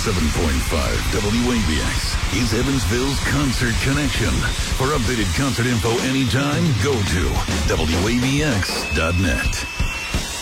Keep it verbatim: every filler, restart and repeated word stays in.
seven point five W A B X is Evansville's Concert Connection. For updated concert info anytime, go to W A B X dot net.